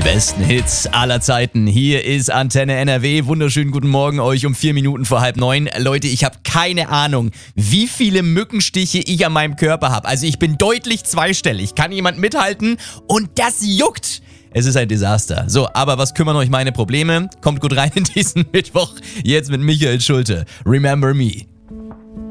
Die besten Hits aller Zeiten. Hier ist Antenne NRW. Wunderschönen guten Morgen euch um 4 Minuten vor 8:30. Leute, ich habe keine Ahnung, wie viele Mückenstiche ich an meinem Körper habe. Also ich bin deutlich zweistellig. Kann jemand mithalten? Und das juckt. Es ist ein Desaster. So, aber was kümmern euch meine Probleme? Kommt gut rein in diesen Mittwoch. Jetzt mit Michael Schulte. Remember Me.